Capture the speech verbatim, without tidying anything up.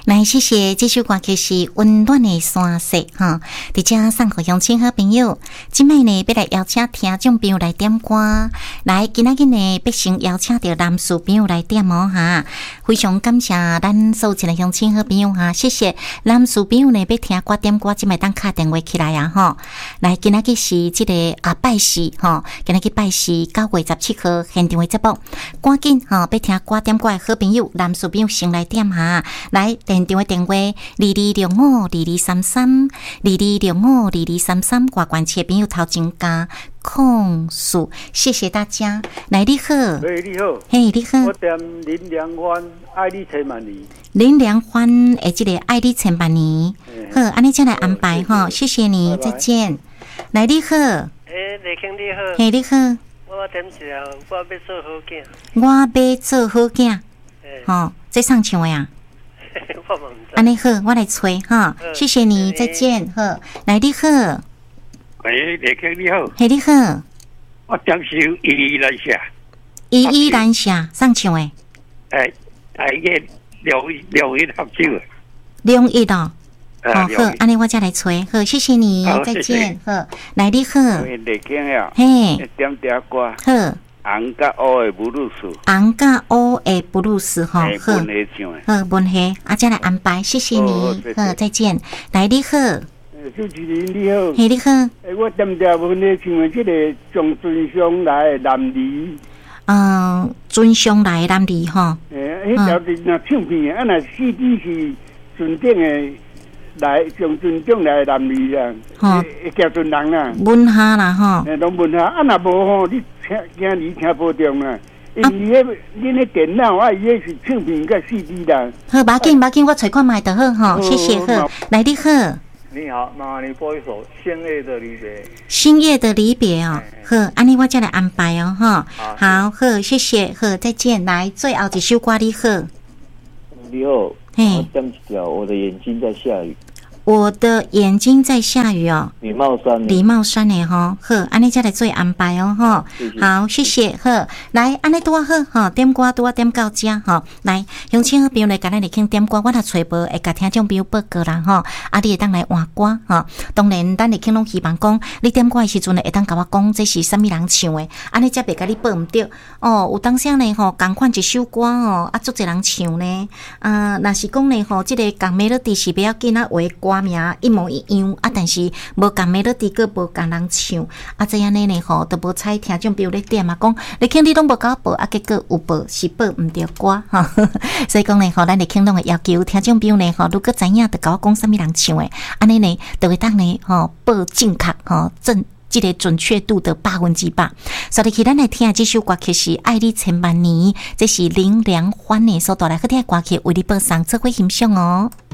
来，谢谢这首歌曲是《温暖的山色》哈，伫遮送给乡亲好朋友。今摆呢，要来邀请听众朋友来点歌。来，今仔日呢，必先邀请到男士朋友来点哦哈。非常感谢咱所有的乡亲好朋友哈，谢谢男士朋友呢，要听歌点歌，今摆当敲电话起来啊哈。来，今仔日是这个啊拜四哈，今仔日拜四九月十七号现场的节目，赶紧哈，要听歌点歌的好朋友，男士朋友先来点哈。来，现场的电话二二六五二二三三二二六五二二三三，外关切朋友头前加控诉，谢谢大家。来，你好， 喂，你好， 嘿，你好， 我点林良欢爱你千万年， 林良欢诶，这个爱你千万年，好，安尼再来安排哈，谢谢你，再见。来，你好， 诶，李兄你好， 嘿，你好， 我点一条，我要做好囝， 我要做好囝，吼，这唱唱的呀。 我唔知。 安尼好，我来吹哈，谢谢你，再见。好，来，你好， 喂，李兄你好， 嘿，你好， 我点首依依来下， 依依兰霞上唱诶， 诶，大个两两一合奏， 两一哦， 啊， 好，好，安尼我再来吹，好，谢谢你，再见。好，来，你好， 李兄呀， 嘿， 点点歌， 好。 红甲乌的布鲁斯， 红甲乌的布鲁斯吼，好， 文黑唱的， 好文黑，啊，再来安排，谢谢你，好，再见。来，你好， 主持人你好， 嘿，你好， 诶，我点点文黑唱的，这个从尊上来的男儿， 嗯，尊上来的男儿吼， 诶，迄条是那唱片啊，那 C D 是尊正的来，从尊重来的男儿啊， 吼， 会叫尊人啦， 文下啦吼， 诶，拢问下，啊，若无吼，你。听听你听不中啊！因为迄你那电脑啊，伊迄是唱片甲 C D 啦。 好，马紧马紧，我找看买就好吼，谢谢好。来，你好， 你好，麻烦你播一首《星夜的离别》。 星夜的离别哦，好，安尼我再来安排哦，哈。好，好，谢谢，好，再见。来，最后一首歌，你好。 你好， 嘿， 点一条，我的眼睛在下雨。 我的眼睛在下雨哦， 李茂山， 李茂山的吼，好，安尼再来做安排哦，吼，好，谢谢，好，来，安尼拄啊好，吼，点歌拄啊点到遮，吼，来，乡亲好朋友来，甲咱来听点歌，我若找无会甲听众朋友报告啦，吼，啊，你会当来换歌，吼，当然，咱来听拢希望讲，你点歌的时阵呢，会当甲我讲这是啥物人唱的，安尼才袂甲你报毋着，哦，有当时呢，吼，共款一首歌哦，啊，足侪人唱呢，啊，若是讲呢，吼，即个共 melody 是不要紧啊，话歌。名一模一样啊，但是无共melody个无共人唱啊，这样呢呢吼都无采听众朋友咧点啊，讲你听你拢无搞报啊，结果有报是报毋着歌哈，所以讲呢吼，咱咧听拢会要求听众朋友呢吼，如果知影就甲我讲啥物人唱诶，安尼呢就会当呢吼报正确吼正。这个准确度的百分之百，所以咱来听这首歌曲是《爱你千万年》，这是林良欢的所带来好听的歌曲，为你播送，做伙欣赏哦。